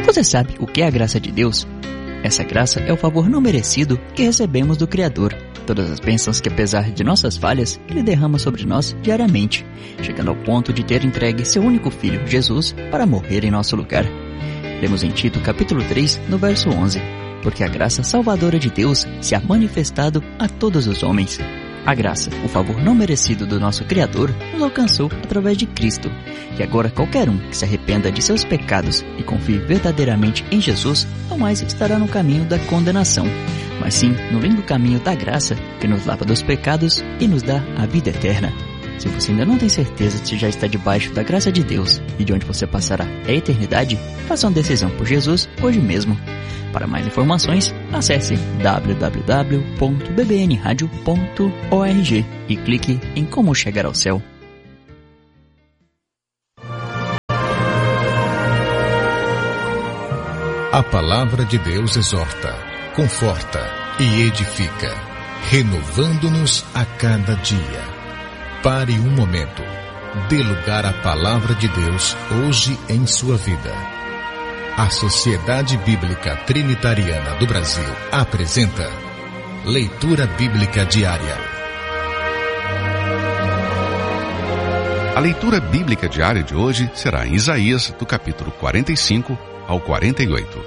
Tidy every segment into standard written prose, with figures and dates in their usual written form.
Você sabe o que é a graça de Deus? Essa graça é o favor não merecido que recebemos do Criador. Todas as bênçãos que, apesar de nossas falhas, Ele derrama sobre nós diariamente, chegando ao ponto de ter entregue seu único Filho, Jesus, para morrer em nosso lugar. Lemos em Tito capítulo 3, no verso 11, porque a graça salvadora de Deus se ha manifestado a todos os homens. A graça, o favor não merecido do nosso Criador, nos alcançou através de Cristo, que agora qualquer um que se arrependa de seus pecados e confie verdadeiramente em Jesus, não mais estará no caminho da condenação, mas sim no lindo caminho da graça, que nos lava dos pecados e nos dá a vida eterna. Se você ainda não tem certeza se já está debaixo da graça de Deus e de onde você passará a eternidade, faça uma decisão por Jesus hoje mesmo. Para mais informações, acesse www.bbnradio.org e clique em Como Chegar ao Céu. A palavra de Deus exorta, conforta e edifica, renovando-nos a cada dia. Pare um momento. Dê lugar à palavra de Deus hoje em sua vida. A Sociedade Bíblica Trinitariana do Brasil apresenta Leitura Bíblica Diária. A leitura bíblica diária de hoje será em Isaías, do capítulo 45 ao 48.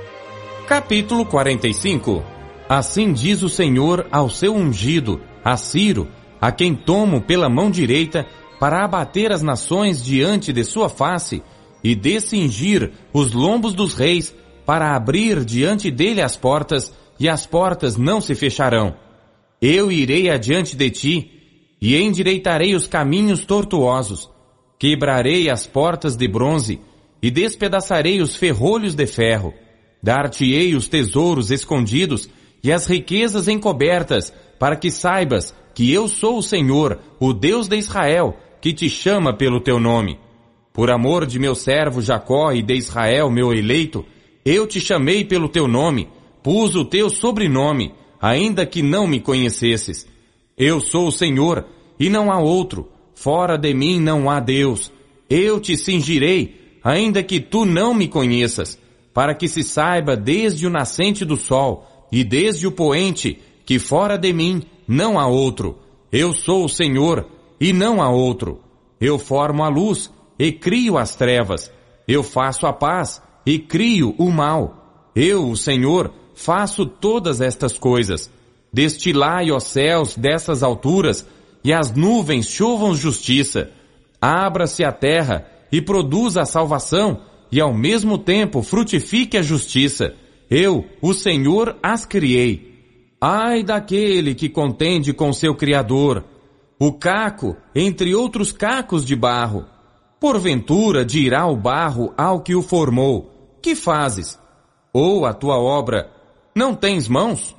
Capítulo 45. Assim diz o Senhor ao seu ungido, a Ciro, a quem tomo pela mão direita para abater as nações diante de sua face, e descingir os lombos dos reis, para abrir diante dele as portas, e as portas não se fecharão. Eu irei adiante de ti, e endireitarei os caminhos tortuosos. Quebrarei as portas de bronze, e despedaçarei os ferrolhos de ferro. Dar-te-ei os tesouros escondidos, e as riquezas encobertas, para que saibas que eu sou o Senhor, o Deus de Israel, que te chama pelo teu nome. Por amor de meu servo Jacó e de Israel, meu eleito, eu te chamei pelo teu nome, pus o teu sobrenome, ainda que não me conhecesses. Eu sou o Senhor, e não há outro. Fora de mim não há Deus. Eu te cingirei, ainda que tu não me conheças, para que se saiba desde o nascente do sol e desde o poente, que fora de mim não há outro. Eu sou o Senhor, e não há outro. Eu formo a luz, e crio as trevas. Eu faço a paz, e crio o mal. Eu, o Senhor, faço todas estas coisas. Destilai, ó céus, dessas alturas, e as nuvens chovam justiça. Abra-se a terra, e produza a salvação, e ao mesmo tempo frutifique a justiça. Eu, o Senhor, as criei. Ai daquele que contende com seu Criador, o caco entre outros cacos de barro. Porventura dirá o barro ao que o formou: que fazes? Ou a tua obra: não tens mãos?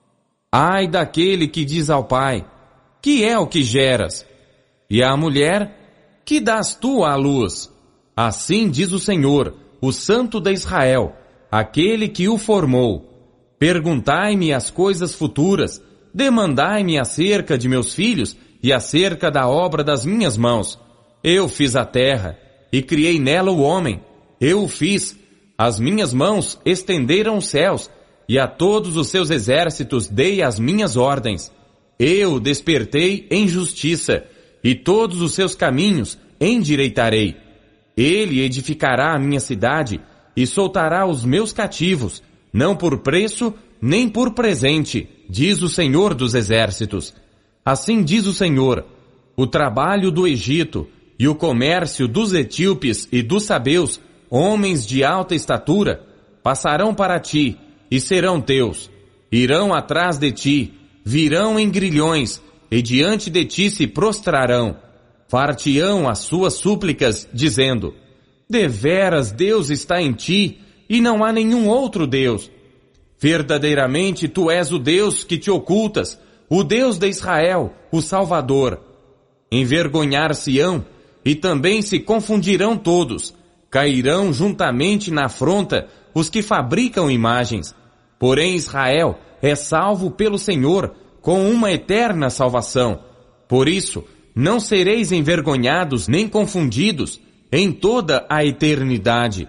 Ai daquele que diz ao pai: que é o que geras? E à mulher: que dás tu à luz? Assim diz o Senhor, o Santo de Israel, aquele que o formou. Perguntai-me as coisas futuras, demandai-me acerca de meus filhos e acerca da obra das minhas mãos. Eu fiz a terra, e criei nela o homem. Eu o fiz. As minhas mãos estenderam os céus, e a todos os seus exércitos dei as minhas ordens. Eu despertei em justiça, e todos os seus caminhos endireitarei. Ele edificará a minha cidade, e soltará os meus cativos, não por preço, nem por presente, diz o Senhor dos exércitos. Assim diz o Senhor: o trabalho do Egito, e o comércio dos etíopes e dos sabeus, homens de alta estatura, passarão para ti, e serão teus. Irão atrás de ti, virão em grilhões, e diante de ti se prostrarão. Far-te-ão as suas súplicas, dizendo: deveras Deus está em ti, e não há nenhum outro Deus. Verdadeiramente tu és o Deus que te ocultas, o Deus de Israel, o Salvador. Envergonhar-se-ão, e também se confundirão todos. Cairão juntamente na afronta os que fabricam imagens. Porém Israel é salvo pelo Senhor, com uma eterna salvação. Por isso, não sereis envergonhados nem confundidos em toda a eternidade.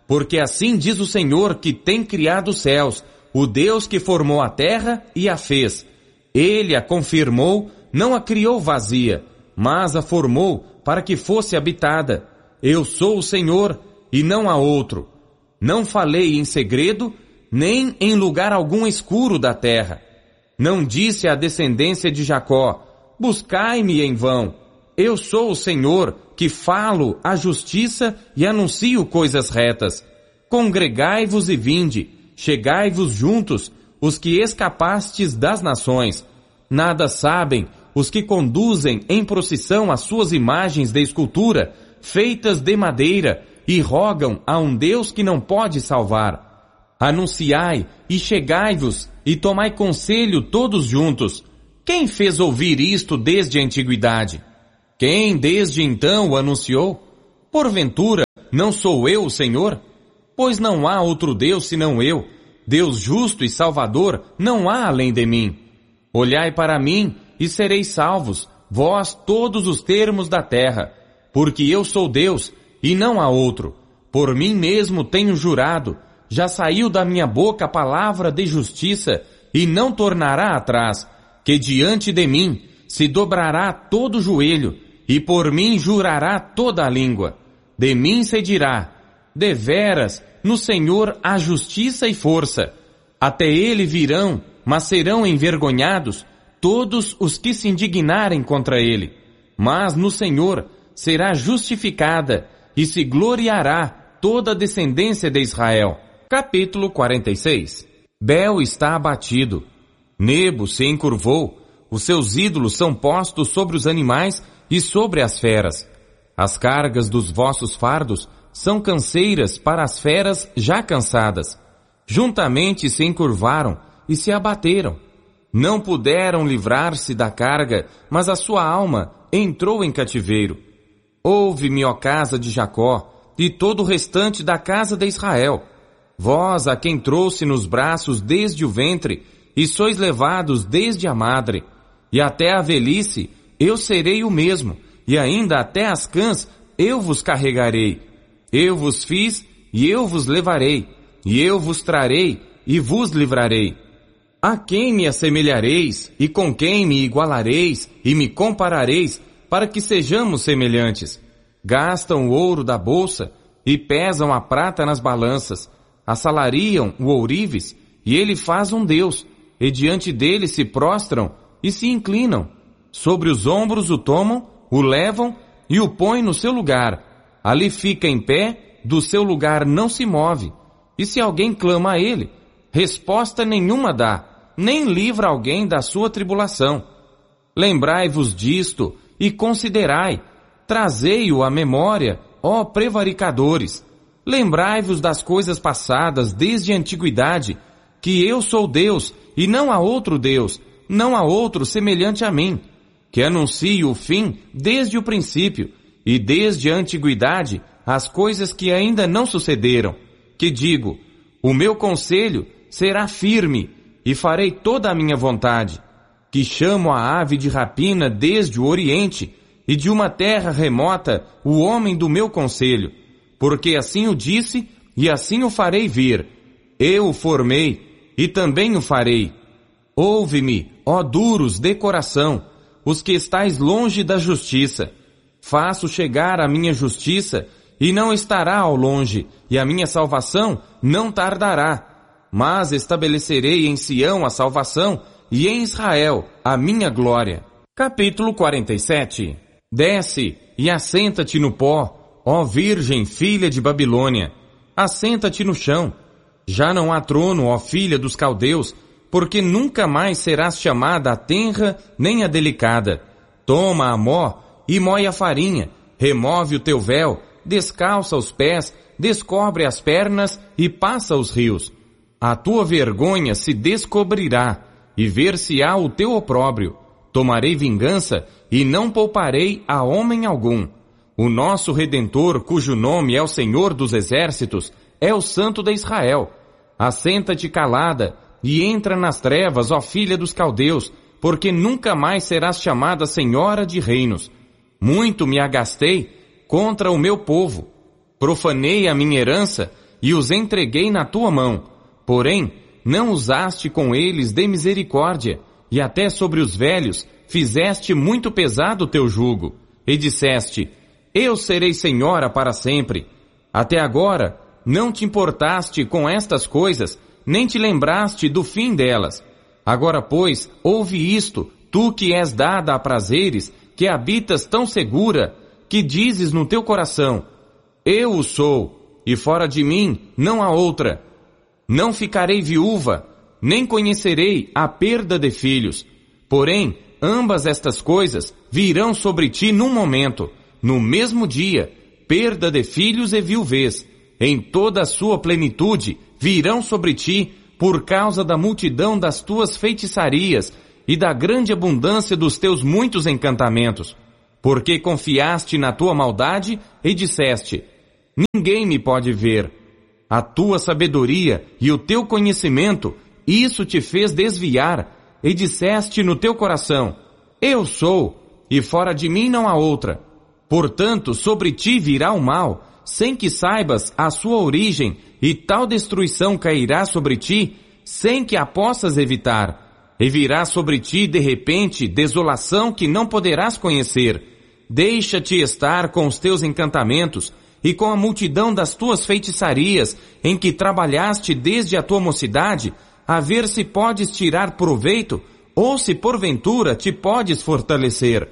Porque assim diz o Senhor que tem criado os céus, o Deus que formou a terra e a fez. Ele a confirmou, não a criou vazia, mas a formou para que fosse habitada. Eu sou o Senhor e não há outro. Não falei em segredo, nem em lugar algum escuro da terra. Não disse à descendência de Jacó, buscai-me em vão. Eu sou o Senhor, que falo a justiça e anuncio coisas retas. Congregai-vos e vinde, chegai-vos juntos, os que escapastes das nações. Nada sabem os que conduzem em procissão as suas imagens de escultura, feitas de madeira, e rogam a um Deus que não pode salvar. Anunciai e chegai-vos, e tomai conselho todos juntos. Quem fez ouvir isto desde a antiguidade? Quem desde então o anunciou? Porventura, não sou eu o Senhor? Pois não há outro Deus senão eu. Deus justo e salvador não há além de mim. Olhai para mim e sereis salvos, vós todos os termos da terra. Porque eu sou Deus e não há outro. Por mim mesmo tenho jurado, já saiu da minha boca a palavra de justiça e não tornará atrás, que diante de mim se dobrará todo o joelho e por mim jurará toda a língua. De mim se dirá, deveras, no Senhor há justiça e força. Até ele virão, mas serão envergonhados todos os que se indignarem contra ele. Mas no Senhor será justificada e se gloriará toda a descendência de Israel. Capítulo 46. Bel está abatido. Nebo se encurvou. Os seus ídolos são postos sobre os animais e sobre as feras. As cargas dos vossos fardos são canseiras para as feras já cansadas. Juntamente se encurvaram e se abateram. Não puderam livrar-se da carga, mas a sua alma entrou em cativeiro. Ouve-me, ó casa de Jacó, e todo o restante da casa de Israel. Vós, a quem trouxe nos braços desde o ventre, e sois levados desde a madre. E até a velhice, eu serei o mesmo, e ainda até as cãs, eu vos carregarei. Eu vos fiz, e eu vos levarei, e eu vos trarei, e vos livrarei. A quem me assemelhareis, e com quem me igualareis, e me comparareis, para que sejamos semelhantes? Gastam o ouro da bolsa, e pesam a prata nas balanças, assalariam o ourives, e ele faz um Deus, e diante dele se prostram e se inclinam. Sobre os ombros o tomam, o levam e o põem no seu lugar. Ali fica em pé, do seu lugar não se move. E se alguém clama a ele, resposta nenhuma dá, nem livra alguém da sua tribulação. Lembrai-vos disto e considerai, trazei-o à memória, ó prevaricadores. Lembrai-vos das coisas passadas desde a antiguidade, que eu sou Deus e não há outro Deus, não há outro semelhante a mim, que anuncio o fim desde o princípio e desde a antiguidade as coisas que ainda não sucederam, que digo, o meu conselho será firme e farei toda a minha vontade, que chamo a ave de rapina desde o Oriente e de uma terra remota o homem do meu conselho, porque assim o disse e assim o farei vir. Eu o formei e também o farei. Ouve-me, ó duros de coração, os que estáis longe da justiça. Faço chegar a minha justiça e não estará ao longe, e a minha salvação não tardará. Mas estabelecerei em Sião a salvação e em Israel a minha glória. Capítulo 47. Desce e assenta-te no pó, ó virgem filha de Babilônia. Assenta-te no chão. Já não há trono, ó filha dos caldeus, porque nunca mais serás chamada a tenra nem a delicada. Toma a mó e moe a farinha, remove o teu véu, descalça os pés, descobre as pernas e passa os rios. A tua vergonha se descobrirá, e ver-se-á o teu opróbrio. Tomarei vingança e não pouparei a homem algum. O nosso Redentor, cujo nome é o Senhor dos Exércitos, é o Santo de Israel. Assenta-te calada e entra nas trevas, ó filha dos caldeus, porque nunca mais serás chamada senhora de reinos. Muito me agastei contra o meu povo. Profanei a minha herança e os entreguei na tua mão. Porém, não usaste com eles de misericórdia, e até sobre os velhos fizeste muito pesado o teu jugo. E disseste, eu serei senhora para sempre. Até agora, não te importaste com estas coisas, nem te lembraste do fim delas. Agora, pois, ouve isto, tu que és dada a prazeres, que habitas tão segura, que dizes no teu coração, eu o sou, e fora de mim não há outra. Não ficarei viúva, nem conhecerei a perda de filhos. Porém, ambas estas coisas virão sobre ti num momento, no mesmo dia, perda de filhos e viuvez, em toda a sua plenitude virão sobre ti, por causa da multidão das tuas feitiçarias e da grande abundância dos teus muitos encantamentos. Porque confiaste na tua maldade e disseste, ninguém me pode ver. A tua sabedoria e o teu conhecimento, isso te fez desviar, e disseste no teu coração, eu sou, e fora de mim não há outra. Portanto, sobre ti virá o mal, sem que saibas a sua origem, e tal destruição cairá sobre ti, sem que a possas evitar. E virá sobre ti, de repente, desolação que não poderás conhecer. Deixa-te estar com os teus encantamentos, e com a multidão das tuas feitiçarias, em que trabalhaste desde a tua mocidade, a ver se podes tirar proveito, ou se porventura te podes fortalecer.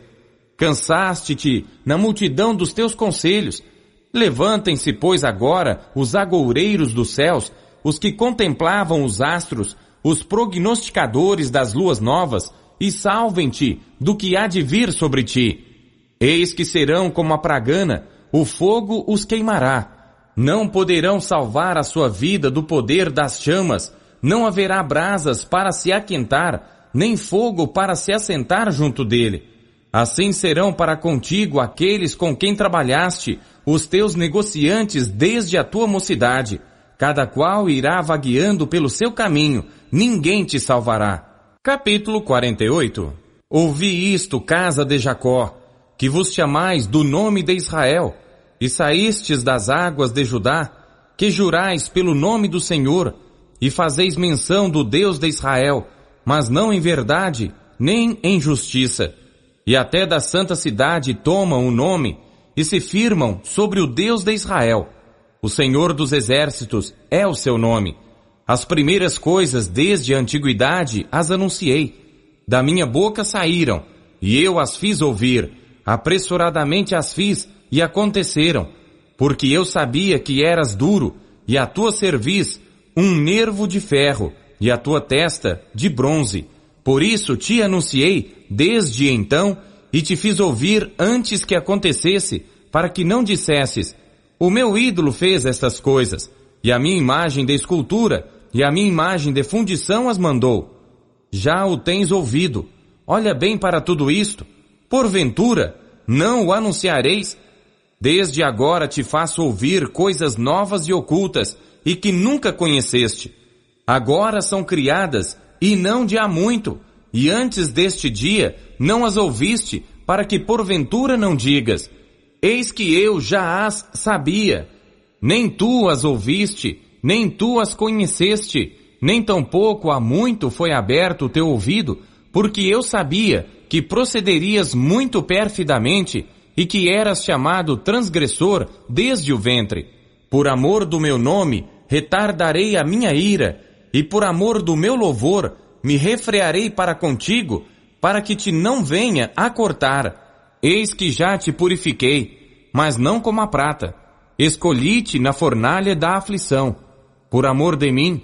Cansaste-te na multidão dos teus conselhos. Levantem-se, pois, agora os agoureiros dos céus, os que contemplavam os astros, os prognosticadores das luas novas, e salvem-te do que há de vir sobre ti. Eis que serão como a pragana, o fogo os queimará. Não poderão salvar a sua vida do poder das chamas, não haverá brasas para se aquentar, nem fogo para se assentar junto dele. Assim serão para contigo aqueles com quem trabalhaste, os teus negociantes desde a tua mocidade. Cada qual irá vagueando pelo seu caminho, ninguém te salvará. Capítulo 48. Ouvi isto, casa de Jacó, que vos chamais do nome de Israel, e saístes das águas de Judá, que jurais pelo nome do Senhor, e fazeis menção do Deus de Israel, mas não em verdade, nem em justiça. E até da santa cidade tomam o nome, e se firmam sobre o Deus de Israel. O Senhor dos exércitos é o seu nome. As primeiras coisas desde a antiguidade as anunciei. Da minha boca saíram, e eu as fiz ouvir. Apressuradamente as fiz, e aconteceram. Porque eu sabia que eras duro, e a tua cerviz um nervo de ferro, e a tua testa de bronze. Por isso te anunciei desde então, e te fiz ouvir antes que acontecesse, para que não dissesses, o meu ídolo fez estas coisas, e a minha imagem de escultura, e a minha imagem de fundição as mandou. Já o tens ouvido, olha bem para tudo isto, porventura, não o anunciareis? Desde agora te faço ouvir coisas novas e ocultas, e que nunca conheceste. Agora são criadas, e não de há muito, e antes deste dia não as ouviste, para que porventura não digas, eis que eu já as sabia. Nem tu as ouviste, nem tu as conheceste, nem tampouco há muito foi aberto o teu ouvido, porque eu sabia que procederias muito perfidamente, e que eras chamado transgressor desde o ventre. Por amor do meu nome, retardarei a minha ira, e por amor do meu louvor, me refrearei para contigo, para que te não venha a cortar. Eis que já te purifiquei, mas não como a prata. Escolhi-te na fornalha da aflição. Por amor de mim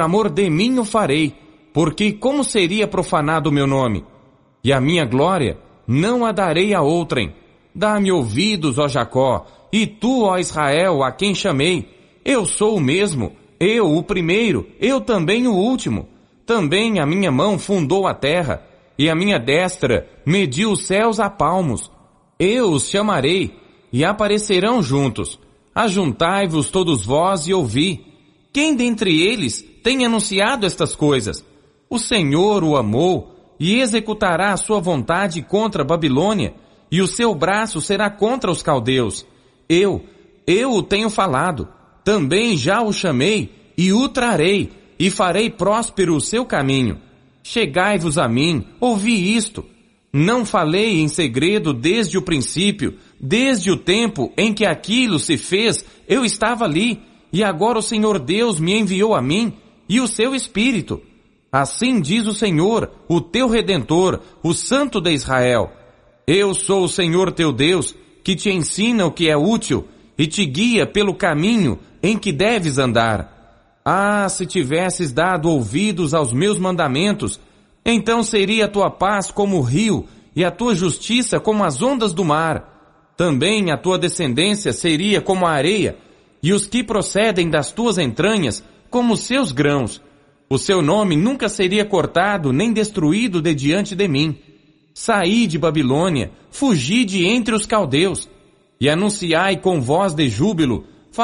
o farei, porque como seria profanado o meu nome? E a minha glória não a darei a outrem. Dá-me ouvidos, ó Jacó, e tu, ó Israel, a quem chamei. Eu sou o mesmo, eu o primeiro, eu também o último. Também a minha mão fundou a terra, e a minha destra mediu os céus a palmos. Eu os chamarei, e aparecerão juntos. Ajuntai-vos todos vós e ouvi. Quem dentre eles tem anunciado estas coisas? O Senhor o amou, e executará a sua vontade contra a Babilônia, e o seu braço será contra os caldeus. Eu o tenho falado. também já o chamei e o trarei, e farei próspero o seu caminho. Chegai-vos a mim, ouvi isto. Não falei em segredo desde o princípio, desde o tempo em que aquilo se fez, eu estava ali, e agora o Senhor Deus me enviou a mim, e o seu Espírito. Assim diz o Senhor, o teu Redentor, o Santo de Israel. Eu sou o Senhor teu Deus, que te ensina o que é útil, e te guia pelo caminho em que deves andar. Ah, se tivesses dado ouvidos aos meus mandamentos, então seria a tua paz como o rio, e a tua justiça como as ondas do mar. Também a tua descendência seria como a areia, e os que procedem das tuas entranhas como os seus grãos. O seu nome nunca seria cortado nem destruído de diante de mim. Saí de Babilônia, fugi de entre os caldeus, e anunciai com voz de júbilo